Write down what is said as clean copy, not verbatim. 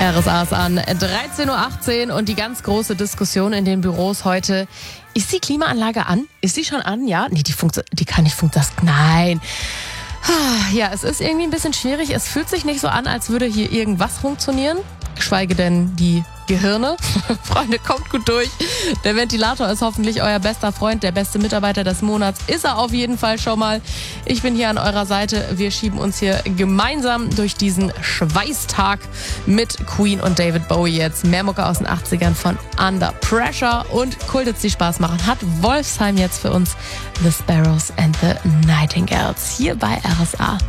RSA ist an 13.18 Uhr und die ganz große Diskussion in den Büros heute. Ist die Klimaanlage an? Ist sie schon an? Ja? Nee, die kann nicht funktionieren. Nein. Ja, es ist irgendwie ein bisschen schwierig. Es fühlt sich nicht so an, als würde hier irgendwas funktionieren. Geschweige denn die Gehirne. Freunde, kommt gut durch. Der Ventilator ist hoffentlich euer bester Freund, der beste Mitarbeiter des Monats. Ist er auf jeden Fall schon mal. Ich bin hier an eurer Seite. Wir schieben uns hier gemeinsam durch diesen Schweißtag mit Queen und David Bowie jetzt. Mehr Mucke aus den 80ern von Under Pressure und Kultits, die Spaß machen, hat Wolfsheim jetzt für uns. The Sparrows and the Nightingales hier bei RSA.